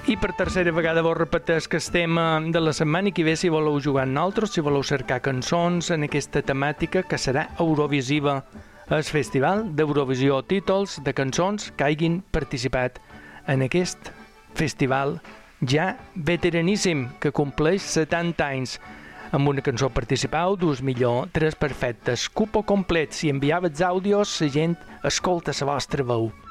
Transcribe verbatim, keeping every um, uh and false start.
I per tercera vegada vos repeteix que el tema de la setmana i que ve si voleu jugar amb nosaltres, si voleu cercar cançons en aquesta temàtica que serà Eurovisiva, el Festival d'Eurovisió, títols de cançons que hagin participat en aquest festival ja veteraníssim, que compleix setanta anys. Amb una cançó participau, dus millor, tres perfectes, cupo complet. Si enviaves àudios, la gent escolta la vostra veu.